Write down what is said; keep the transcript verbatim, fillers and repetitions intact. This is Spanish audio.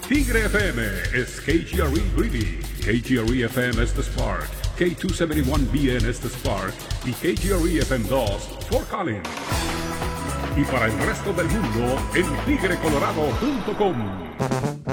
Tigre F M is K G R E Greeley, K G R E F M es The Spark, K doscientos setenta y uno B N es The Spark y K G R E F M dos Fort Collins. Y para el resto del mundo en tigre colorado punto com.